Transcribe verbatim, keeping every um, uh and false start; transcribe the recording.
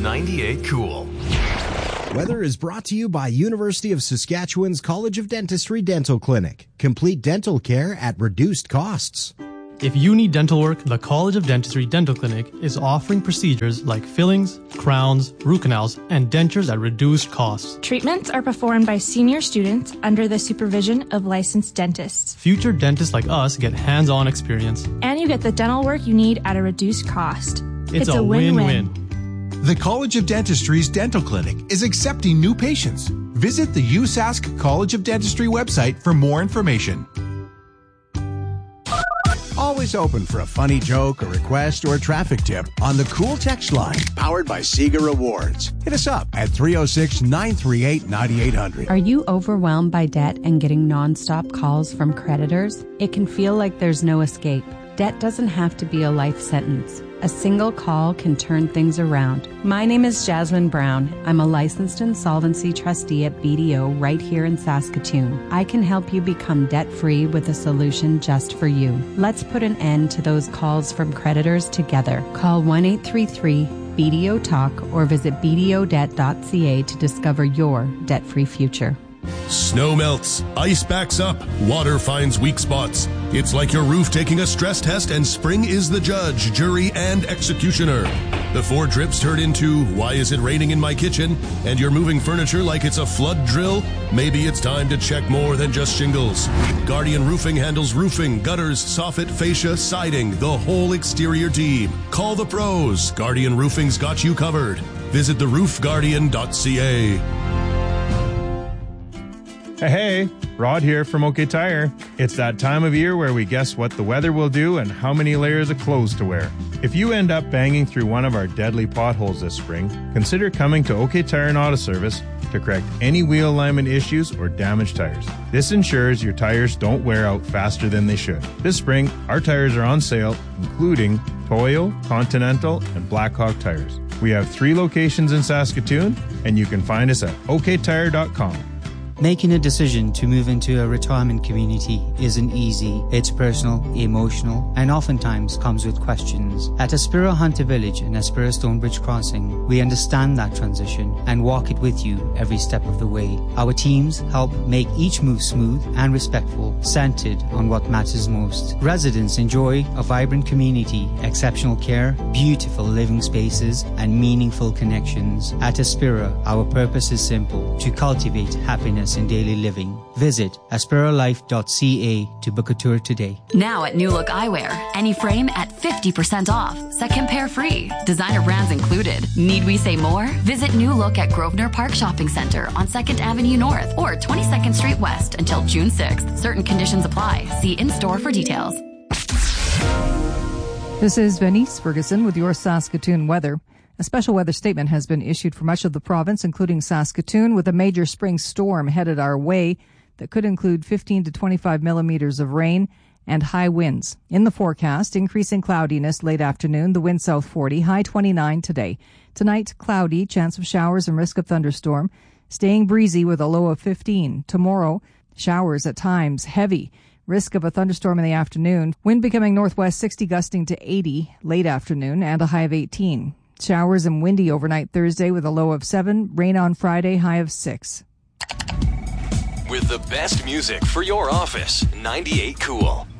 ninety-eight Cool. Weather is brought to you by University of Saskatchewan's College of Dentistry Dental Clinic. Complete dental care at reduced costs. If you need dental work, the College of Dentistry Dental Clinic is offering procedures like fillings, crowns, root canals, and dentures at reduced costs. Treatments are performed by senior students under the supervision of licensed dentists. Future dentists like us get hands-on experience. And you get the dental work you need at a reduced cost. It's, it's a, a win-win. win-win. The College of Dentistry's Dental Clinic is accepting new patients. Visit the U S A S C College of Dentistry website for more information. Always open for a funny joke, a request, or a traffic tip on the Cool Text line, powered by Sega Rewards. Hit us up at three oh six, nine three eight, nine eight hundred. Are you overwhelmed by debt and getting nonstop calls from creditors? It can feel like there's no escape. Debt doesn't have to be a life sentence. A single call can turn things around. My name is Jasmine Brown. I'm a licensed insolvency trustee at B D O right here in Saskatoon. I can help you become debt-free with a solution just for you. Let's put an end to those calls from creditors together. Call one eight three three B D O Talk or visit b d o debt dot c a to discover your debt-free future. Snow melts, ice backs up, water finds weak spots. It's like your roof taking a stress test and spring is the judge, jury, and executioner. Before drips turn into, why is it raining in my kitchen? And you're moving furniture like it's a flood drill? Maybe it's time to check more than just shingles. Guardian Roofing handles roofing, gutters, soffit, fascia, siding, the whole exterior team. Call the pros. Guardian Roofing's got you covered. Visit the roof guardian dot c a. Hey, Rod here from OK Tire. It's that time of year where we guess what the weather will do and how many layers of clothes to wear. If you end up banging through one of our deadly potholes this spring, consider coming to OK Tire and Auto Service to correct any wheel alignment issues or damaged tires. This ensures your tires don't wear out faster than they should. This spring, our tires are on sale, including Toyo, Continental, and Blackhawk tires. We have three locations in Saskatoon, and you can find us at o k tire dot com. Making a decision to move into a retirement community isn't easy. It's personal, emotional, and oftentimes comes with questions. At Aspira Hunter Village and Aspira Stonebridge Crossing, we understand that transition and walk it with you every step of the way. Our teams help make each move smooth and respectful, centered on what matters most. Residents enjoy a vibrant community, exceptional care, beautiful living spaces, and meaningful connections. At Aspira, our purpose is simple: to cultivate happiness in daily living. Visit aspira life dot c a to book a tour today. Now at New Look Eyewear, any frame at fifty percent off. Second pair free. Designer brands included. Need we say more? Visit New Look at Grosvenor Park Shopping Center on second Avenue North or twenty-second Street West until June sixth. Certain conditions apply. See in-store for details. This is Venice Ferguson with your Saskatoon weather. A special weather statement has been issued for much of the province, including Saskatoon, with a major spring storm headed our way that could include fifteen to twenty-five millimeters of rain and high winds. In the forecast, increasing cloudiness late afternoon, the wind south forty, high twenty-nine today. Tonight, cloudy, chance of showers and risk of thunderstorm, staying breezy with a low of fifteen. Tomorrow, showers at times, heavy. Risk of a thunderstorm in the afternoon. Wind becoming northwest sixty, gusting to eighty late afternoon, and a high of eighteen. Showers and windy overnight Thursday with a low of seven. Rain on Friday, high of six. With the best music for your office, ninety-eight Cool.